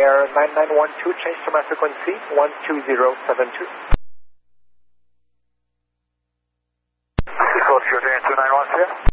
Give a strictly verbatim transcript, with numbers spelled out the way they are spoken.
Air nine nine one two, change to my frequency one two zero seven two. Equals your two nine one two.